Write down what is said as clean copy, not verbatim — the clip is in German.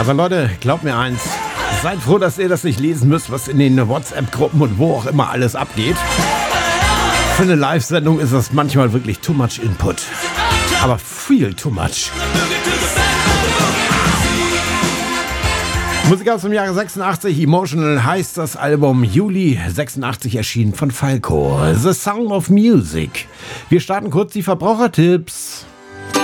Also Leute, glaubt mir eins, seid froh, dass ihr das nicht lesen müsst, was in den WhatsApp-Gruppen und wo auch immer alles abgeht. Für eine Live-Sendung ist das manchmal wirklich too much Input. Aber viel too much. Musik aus dem Jahre 86, Emotional heißt das Album, Juli 86 erschienen von Falco. The Sound of Music. Wir starten kurz die Verbrauchertipps.